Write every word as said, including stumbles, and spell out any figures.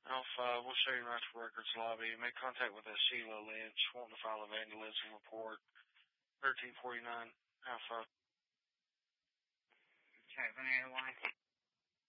Alpha, we'll show you right to records lobby. Make contact with us, Sheila Lynch, wanting to file a vandalism report. thirteen forty-nine, Alpha. Check the line.